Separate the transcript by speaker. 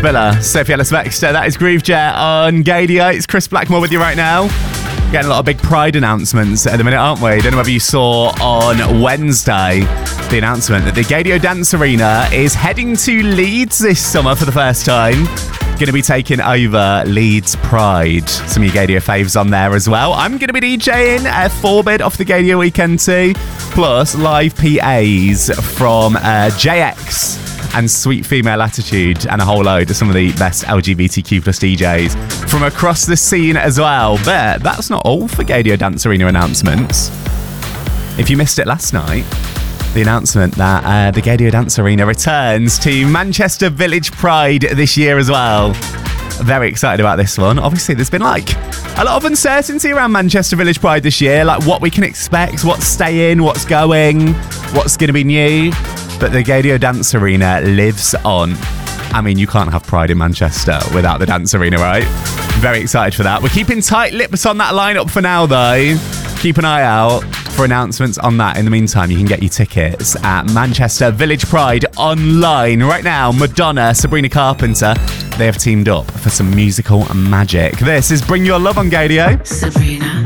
Speaker 1: Spiller, Sophie Ellis-Bextor. That is Groovejet on Gaydio. It's Chris Blackmore with you right now. Getting a lot of big Pride announcements at the minute, aren't we? Don't know whether you saw on Wednesday the announcement that the Gaydio Dance Arena is heading to Leeds this summer for the first time. Going to be taking over Leeds Pride. Some of your Gaydio faves on there as well. I'm going to be DJing a 4-bid off the Gaydio weekend too, plus live PAs from JX and Sweet Female Attitude, and a whole load of some of the best LGBTQ plus DJs from across the scene as well. But that's not all for Gaydio Dance Arena announcements. If you missed it last night, the announcement that the Gaydio Dance Arena returns to Manchester Village Pride this year as well. Very excited about this one. Obviously, there's been like a lot of uncertainty around Manchester Village Pride this year, like what we can expect, what's staying, what's going, what's going to be new. But the Gaydio Dance Arena lives on. I mean, you can't have Pride in Manchester without the Dance Arena, right? Very excited for that. We're keeping tight lips on that lineup for now, though. Keep an eye out for announcements on that. In the meantime, you can get your tickets at Manchester Village Pride online. Right now, Madonna, Sabrina Carpenter, they have teamed up for some musical magic. This is Bring Your Love on Gaydio.
Speaker 2: Sabrina.